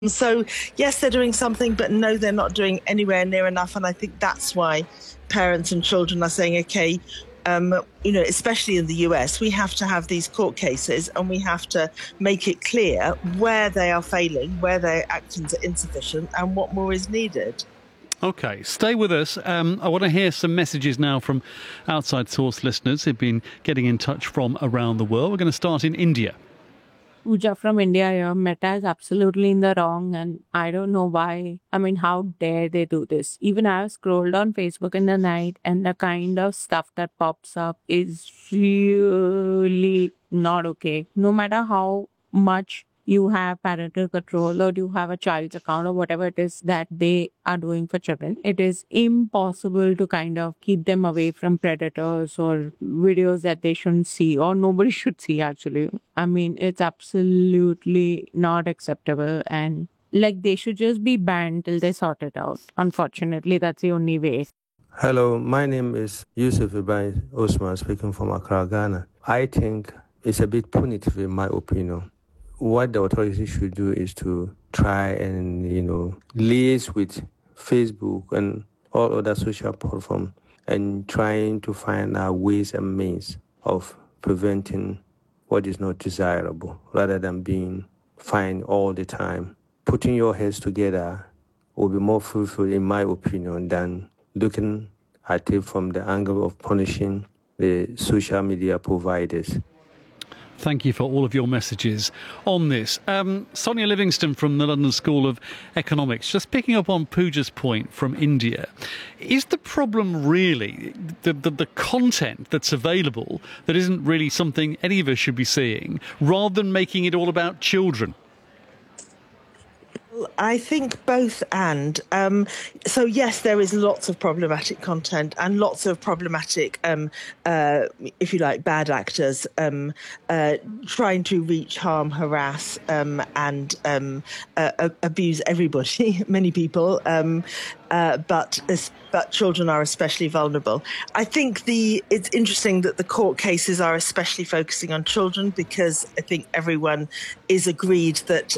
So, yes, they're doing something, but no, they're not doing anywhere near enough. And I think that's why parents and children are saying, okay, especially in the US, we have to have these court cases and we have to make it clear where they are failing, where their actions are insufficient, and what more is needed. Okay, stay with us. I want to hear some messages now from Outside Source listeners who've been getting in touch from around the world. We're going to start in India. Pooja from India here. Meta is absolutely in the wrong, and I don't know why. I mean, how dare they do this? Even I have scrolled on Facebook in the night, and the kind of stuff that pops up is really not okay. No matter how much you have parental control or you have a child's account or whatever it is that they are doing for children, it is impossible to kind of keep them away from predators or videos that they shouldn't see or nobody should see actually. I mean, it's absolutely not acceptable, and like they should just be banned till they sort it out. Unfortunately, that's the only way. Hello, my name is Yusuf Ibrahim Osman, speaking from Accra, Ghana. I think it's a bit punitive in my opinion. What the authorities should do is to try and, liaise with Facebook and all other social platforms and trying to find out ways and means of preventing what is not desirable rather than being fined all the time. Putting your heads together will be more fruitful, in my opinion, than looking at it from the angle of punishing the social media providers. Thank you for all of your messages on this. Sonia Livingston from the London School of Economics, just picking up on Pooja's point from India. Is the problem really the content that's available that isn't really something any of us should be seeing, rather than making it all about children? I think both and. So, yes, there is lots of problematic content and lots of problematic, if you like, bad actors trying to reach, harm, harass and abuse everybody, many people. But children are especially vulnerable. I think it's interesting that the court cases are especially focusing on children, because I think everyone is agreed that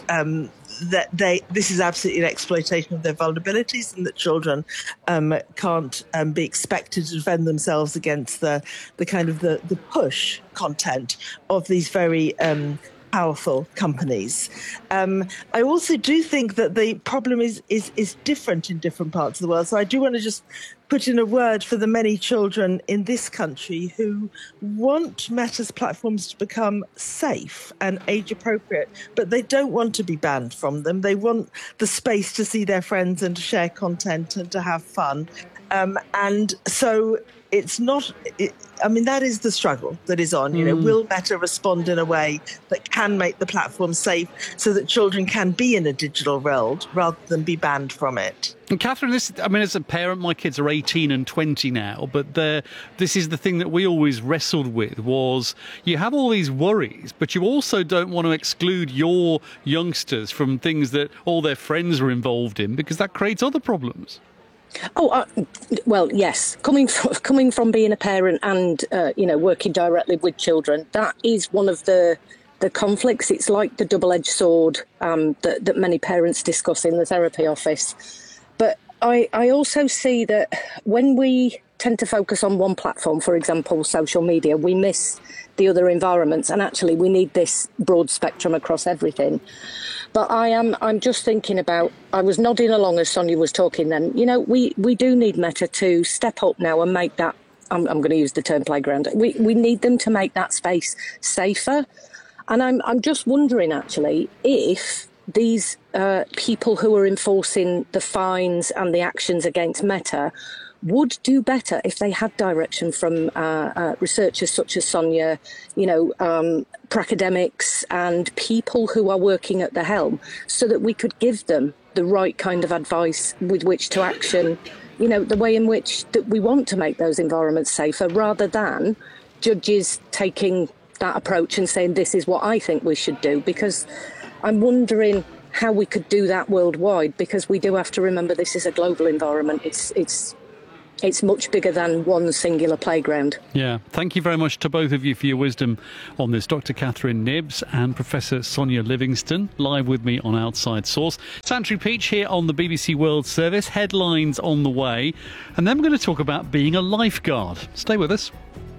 this is absolutely an exploitation of their vulnerabilities, and that children can't be expected to defend themselves against the kind of the push content of these very powerful companies. I also do think that the problem is different in different parts of the world. So I do want to just put in a word for the many children in this country who want Meta's platforms to become safe and age appropriate, but they don't want to be banned from them. They want the space to see their friends and to share content and to have fun. And so it's not, that is the struggle that is on. Will Meta respond in a way that can make the platform safe so that children can be in a digital world rather than be banned from it? And Catherine, as a parent, my kids are 18 and 20 now, but this is the thing that we always wrestled with, was you have all these worries, but you also don't want to exclude your youngsters from things that all their friends are involved in, because that creates other problems. Well, yes. Coming from being a parent and working directly with children, that is one of the conflicts. It's like the double-edged sword that many parents discuss in the therapy office. But I also see that when we tend to focus on one platform, for example, social media, we miss the other environments, and actually we need this broad spectrum across everything. But I'm just thinking about, I was nodding along as Sonia was talking then, we do need Meta to step up now and make that, I'm going to use the term playground, we need them to make that space safer. And I'm just wondering actually if these people who are enforcing the fines and the actions against Meta would do better if they had direction from researchers such as Sonia, academics and people who are working at the helm, so that we could give them the right kind of advice with which to action, the way in which that we want to make those environments safer, rather than judges taking that approach and saying, this is what I think we should do. Because I'm wondering how we could do that worldwide, because we do have to remember this is a global environment. It's it's much bigger than one singular playground. Yeah, thank you very much to both of you for your wisdom on this. Dr. Catherine Nibbs and Professor Sonia Livingston, live with me on Outside Source. It's Andrew Peach here on the BBC World Service. Headlines on the way. And then we're going to talk about being a lifeguard. Stay with us.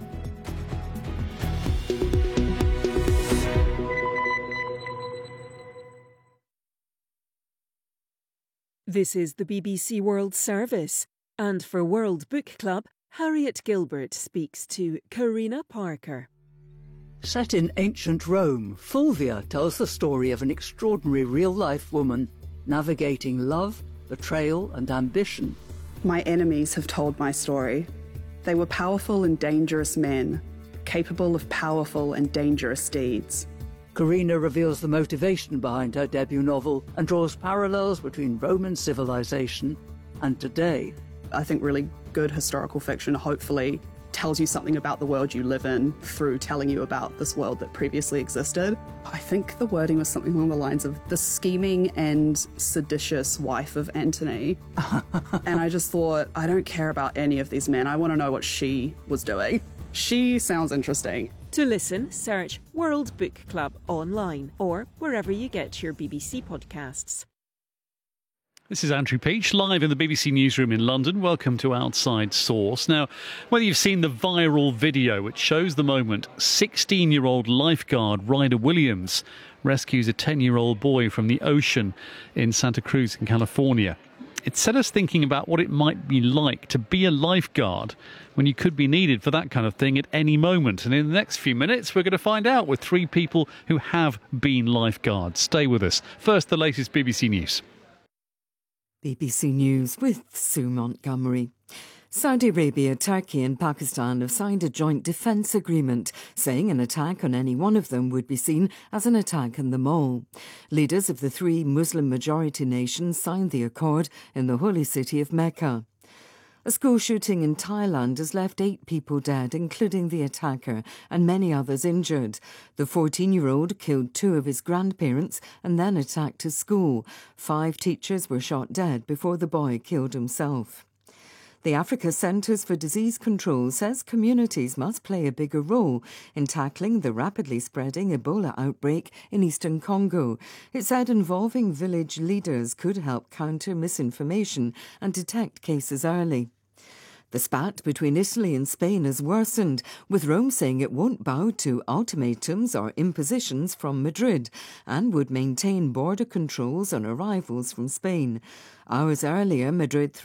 This is the BBC World Service, and for World Book Club, Harriet Gilbert speaks to Karina Parker. Set in ancient Rome, Fulvia tells the story of an extraordinary real-life woman navigating love, betrayal and ambition. My enemies have told my story. They were powerful and dangerous men, capable of powerful and dangerous deeds. Karina reveals the motivation behind her debut novel and draws parallels between Roman civilization and today. I think really good historical fiction hopefully tells you something about the world you live in through telling you about this world that previously existed. I think the wording was something along the lines of the scheming and seditious wife of Antony. And I just thought, I don't care about any of these men. I want to know what she was doing. She sounds interesting. To listen, search World Book Club online or wherever you get your BBC podcasts. This is Andrew Peach, live in the BBC Newsroom in London. Welcome to Outside Source. Now, whether you've seen the viral video which shows the moment 16-year-old lifeguard Ryder Williams rescues a 10-year-old boy from the ocean in Santa Cruz in California. It set us thinking about what it might be like to be a lifeguard when you could be needed for that kind of thing at any moment. And in the next few minutes, we're going to find out with three people who have been lifeguards. Stay with us. First, the latest BBC News. BBC News with Sue Montgomery. Saudi Arabia, Turkey and Pakistan have signed a joint defence agreement, saying an attack on any one of them would be seen as an attack on them all. Leaders of the three Muslim-majority nations signed the accord in the holy city of Mecca. A school shooting in Thailand has left 8 people dead, including the attacker, and many others injured. The 14-year-old killed 2 of his grandparents and then attacked his school. 5 teachers were shot dead before the boy killed himself. The Africa Centres for Disease Control says communities must play a bigger role in tackling the rapidly spreading Ebola outbreak in eastern Congo. It said involving village leaders could help counter misinformation and detect cases early. The spat between Italy and Spain has worsened, with Rome saying it won't bow to ultimatums or impositions from Madrid and would maintain border controls on arrivals from Spain. Hours earlier, Madrid